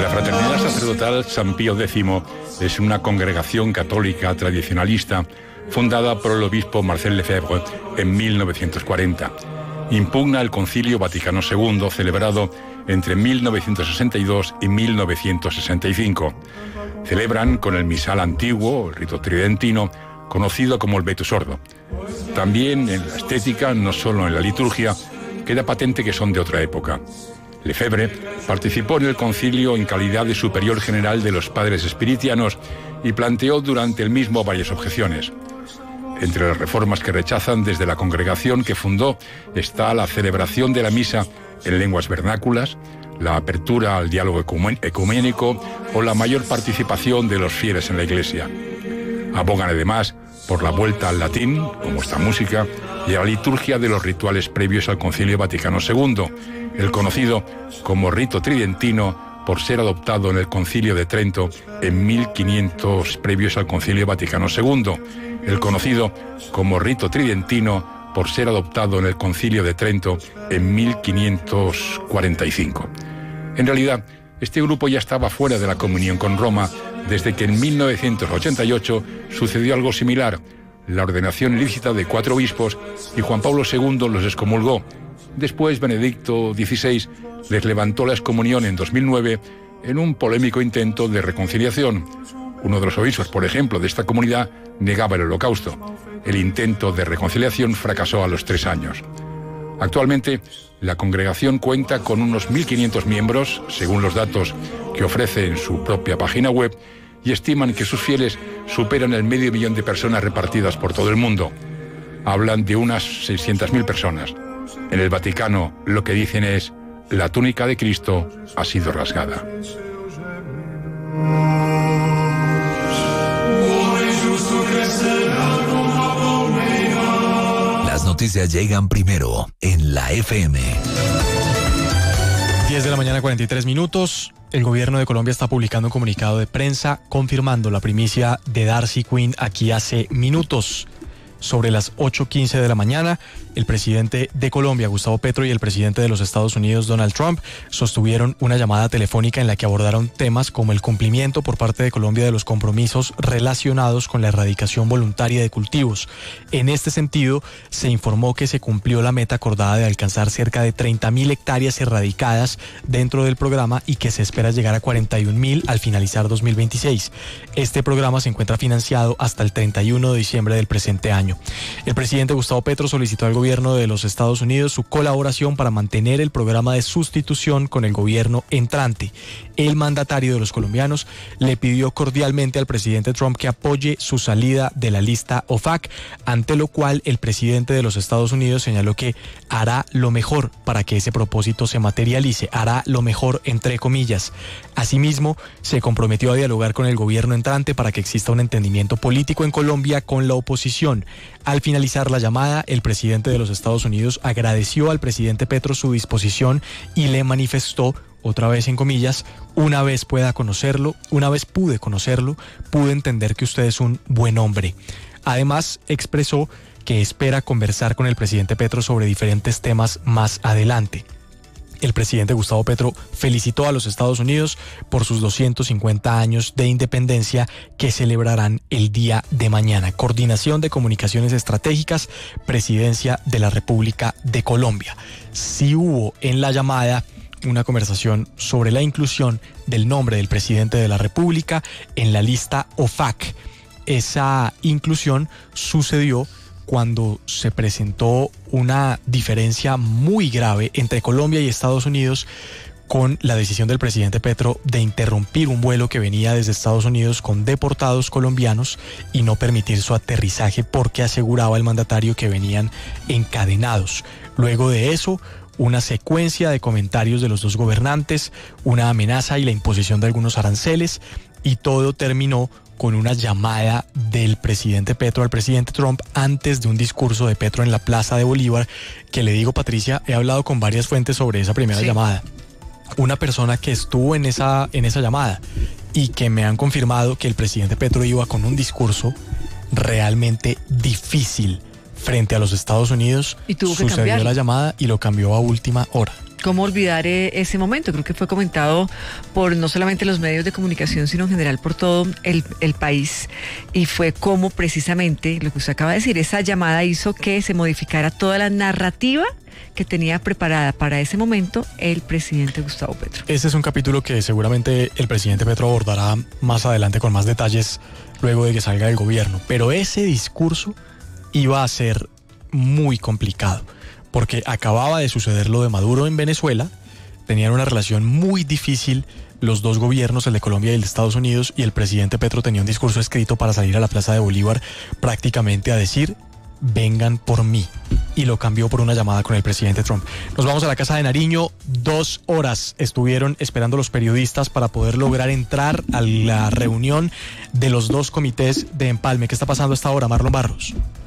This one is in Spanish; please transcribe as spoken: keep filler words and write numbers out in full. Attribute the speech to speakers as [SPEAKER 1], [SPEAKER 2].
[SPEAKER 1] La Fraternidad Sacerdotal San Pío X es una congregación católica tradicionalista fundada por el obispo Marcel Lefebvre en mil novecientos cuarenta. Impugna el Concilio Vaticano segundo celebrado entre mil novecientos sesenta y dos y mil novecientos sesenta y cinco. Celebran con el misal antiguo, el rito tridentino, conocido como el Vetus Ordo. También en la estética, no solo en la liturgia, queda patente que son de otra época. Lefebvre participó en el concilio en calidad de superior general de los padres espiritianos y planteó durante el mismo varias objeciones. Entre las reformas que rechazan desde la congregación que fundó está la celebración de la misa en lenguas vernáculas, la apertura al diálogo ecuménico o la mayor participación de los fieles en la Iglesia. Abogan además por la vuelta al latín, como esta música, y a la liturgia de los rituales previos al Concilio Vaticano segundo, el conocido como rito tridentino por ser adoptado en el Concilio de Trento en mil quinientos previos al Concilio Vaticano segundo, el conocido como rito tridentino por ser adoptado en el Concilio de Trento en mil quinientos cuarenta y cinco. En realidad, este grupo ya estaba fuera de la comunión con Roma desde que en mil novecientos ochenta y ocho sucedió algo similar, la ordenación ilícita de cuatro obispos, y Juan Pablo segundo los excomulgó. Después, Benedicto dieciséis les levantó la excomunión en dos mil nueve en un polémico intento de reconciliación. Uno de los obispos, por ejemplo, de esta comunidad negaba el holocausto. El intento de reconciliación fracasó a los tres años. Actualmente, la congregación cuenta con unos mil quinientos miembros, según los datos que ofrece en su propia página web, y estiman que sus fieles superan el medio millón de personas repartidas por todo el mundo. Hablan de unas seiscientas mil personas. En el Vaticano lo que dicen es: la túnica de Cristo ha sido rasgada.
[SPEAKER 2] Las noticias llegan primero en la F M.
[SPEAKER 3] diez de la mañana, cuarenta y tres minutos. El gobierno de Colombia está publicando un comunicado de prensa confirmando la primicia de Darcy Quinn aquí hace minutos. Sobre las ocho quince de la mañana, el presidente de Colombia, Gustavo Petro, y el presidente de los Estados Unidos, Donald Trump, sostuvieron una llamada telefónica en la que abordaron temas como el cumplimiento por parte de Colombia de los compromisos relacionados con la erradicación voluntaria de cultivos. En este sentido, se informó que se cumplió la meta acordada de alcanzar cerca de treinta mil hectáreas erradicadas dentro del programa y que se espera llegar a cuarenta y un mil al finalizar dos mil veintiséis. Este programa se encuentra financiado hasta el treinta y uno de diciembre del presente año. El presidente Gustavo Petro solicitó al gobierno de los Estados Unidos su colaboración para mantener el programa de sustitución con el gobierno entrante. El mandatario de los colombianos le pidió cordialmente al presidente Trump que apoye su salida de la lista O F A C, ante lo cual el presidente de los Estados Unidos señaló que hará lo mejor para que ese propósito se materialice, hará lo mejor entre comillas. Asimismo, se comprometió a dialogar con el gobierno entrante para que exista un entendimiento político en Colombia con la oposición. Al finalizar la llamada, el presidente de los Estados Unidos agradeció al presidente Petro su disposición y le manifestó, otra vez en comillas: una vez pueda conocerlo, una vez pude conocerlo, pude entender que usted es un buen hombre. Además, expresó que espera conversar con el presidente Petro sobre diferentes temas más adelante. El presidente Gustavo Petro felicitó a los Estados Unidos por sus doscientos cincuenta años de independencia que celebrarán el día de mañana. Coordinación de Comunicaciones Estratégicas, Presidencia de la República de Colombia. Sí hubo en la llamada una conversación sobre la inclusión del nombre del presidente de la República en la lista O F A C. Esa inclusión sucedió cuando se presentó una diferencia muy grave entre Colombia y Estados Unidos con la decisión del presidente Petro de interrumpir un vuelo que venía desde Estados Unidos con deportados colombianos y no permitir su aterrizaje porque aseguraba el mandatario que venían encadenados. Luego de eso, una secuencia de comentarios de los dos gobernantes, una amenaza y la imposición de algunos aranceles, y todo terminó con una llamada del presidente Petro al presidente Trump antes de un discurso de Petro en la Plaza de Bolívar, que le digo, Patricia, he hablado con varias fuentes sobre esa primera sí. llamada. Una persona que estuvo en esa, en esa llamada y que me han confirmado que el presidente Petro iba con un discurso realmente difícil frente a los Estados Unidos.
[SPEAKER 4] ¿Y tuvo que
[SPEAKER 3] sucedió
[SPEAKER 4] cambiarlo?
[SPEAKER 3] La llamada y lo cambió a última hora.
[SPEAKER 4] cómo olvidar eh, ese momento. Creo que fue comentado por no solamente los medios de comunicación, sino en general por todo el, el país. Y fue cómo precisamente, lo que usted acaba de decir, esa llamada hizo que se modificara toda la narrativa que tenía preparada para ese momento el presidente Gustavo Petro.
[SPEAKER 3] Ese es un capítulo que seguramente el presidente Petro abordará más adelante con más detalles luego de que salga del gobierno. Pero ese discurso iba a ser muy complicado, porque acababa de suceder lo de Maduro en Venezuela, tenían una relación muy difícil los dos gobiernos, el de Colombia y el de Estados Unidos, y el presidente Petro tenía un discurso escrito para salir a la Plaza de Bolívar prácticamente a decir: vengan por mí, y lo cambió por una llamada con el presidente Trump. Nos vamos a la Casa de Nariño. Dos horas estuvieron esperando los periodistas para poder lograr entrar a la reunión de los dos comités de empalme. ¿Qué está pasando a esta hora, Marlon Barros?